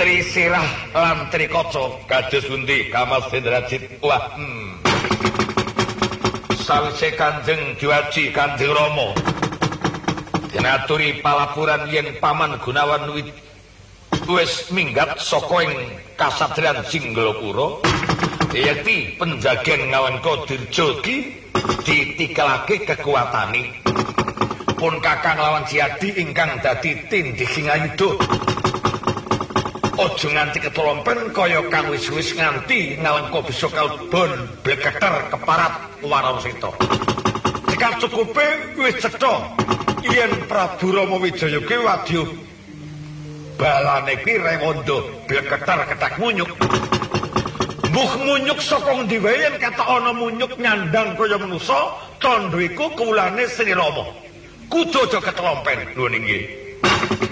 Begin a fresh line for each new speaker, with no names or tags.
Trisirah lan Trikaca kados pundi Kamas Indrajit? Wah, sawise Kanjeng Diwaji Kanjeng Rama dinaturi palapuran yen Paman Gunawan wis minggat saka ing kasatriyan Singlapura, yekti penjagen Ngawangka Dirja iki ditikelake kekuatane. Pun Kakang lawan Jiyadi ingkang dadi tindhing ayuda. Aja nganti ketolompen kaya kang wis-wis nganti Ngawangka bisa kalbon bleketer keparat Warasita. Jika cukupe wis cetha yen Prabu Rama Wijaya ki wadya balane ki rewanda bleketer ketak munyuk. Mbuh munyuk saka ngendi wae yen katok ana munyuk nyandang kaya manusa, tandha iku kuwulane Sri Rama. Kudu aja ketolompen lho nggih.